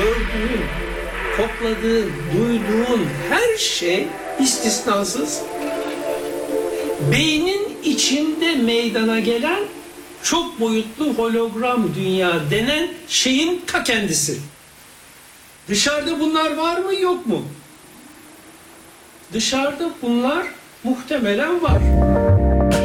gördüğün, kokladığın, duyduğun her şey istisnasız beynin içinde meydana gelen çok boyutlu hologram dünya denen şeyin ta kendisi. Dışarıda bunlar var mı yok mu? Dışarıda bunlar muhtemelen var.